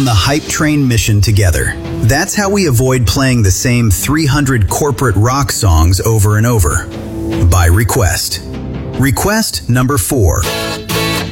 the hype train mission together. That's how we avoid playing the same 300 corporate rock songs over and over. By request. Request number 4.